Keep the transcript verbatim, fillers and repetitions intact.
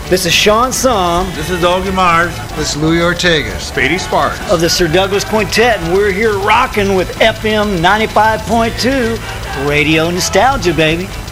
This is Sean Somm. This is Augie Myers. This is Louis Ortega. Spady Sparks. Of the Sir Douglas Quintet, and we're here rocking with F M ninety-five point two Radio Nostalgia, baby.